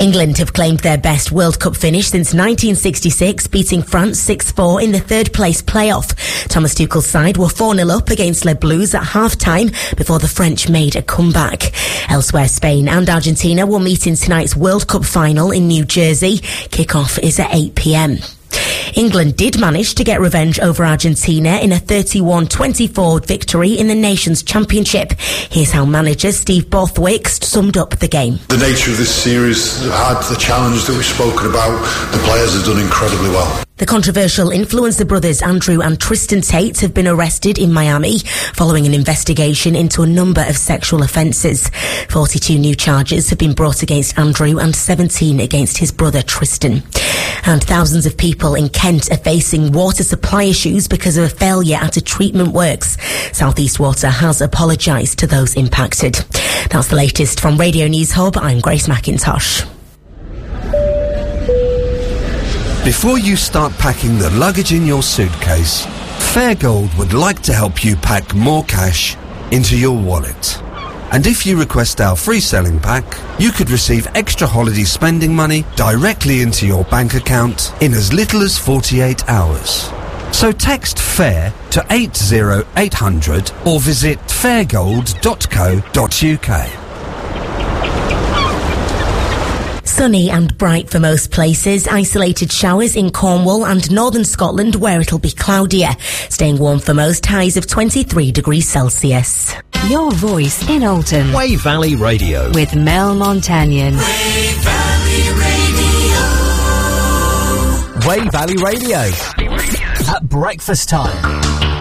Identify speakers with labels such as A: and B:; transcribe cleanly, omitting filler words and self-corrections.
A: England have claimed their best World Cup finish since 1966, beating France 6-4 in the third-place playoff. Thomas Tuchel's side were 4-0 up against Les Blues at half-time before the French made a comeback. Elsewhere, Spain and Argentina will meet in tonight's World Cup final in New Jersey. Kick-off is at 8 p.m. England did manage to get revenge over Argentina in a 31-24 victory in the Nations Championship. Here's how manager Steve Borthwick summed up the game.
B: The nature of this series had the challenge that we've spoken about. The players have done incredibly well.
A: The controversial influencer brothers Andrew and Tristan Tate have been arrested in Miami following an investigation into a number of sexual offences. 42 new charges have been brought against Andrew and 17 against his brother Tristan. And thousands of people in Kent are facing water supply issues because of a failure at a treatment works. South East Water has apologised to those impacted. That's the latest from Radio News Hub. I'm Grace McIntosh.
C: Before you start packing the luggage in your suitcase, Fairgold would like to help you pack more cash into your wallet. And if you request our free selling pack, you could receive extra holiday spending money directly into your bank account in as little as 48 hours. So text FAIR to 80800 or visit fairgold.co.uk.
A: Sunny and bright for most places. Isolated showers in Cornwall and northern Scotland where it'll be cloudier. Staying warm for most, highs of 23 degrees Celsius.
D: Your voice in Alton.
E: Wave Valley Radio.
D: With Mel Montagnon.
E: Wave Valley Radio. Wave Valley Radio. At breakfast time.